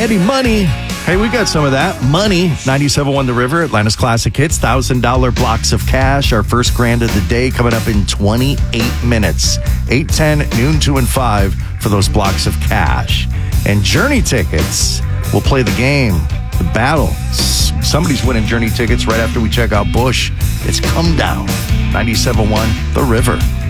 Eddie Money. Hey, we got some of that. Money, 97.1 The River, Atlanta's Classic Hits, $1,000 blocks of cash. Our first grand of the day coming up in 28 minutes. 8:10, noon, 2, and 5 for those blocks of cash. And Journey tickets. We'll play the game, the battle. Somebody's winning Journey tickets right after we check out Bush. It's Come Down, 97.1 The River.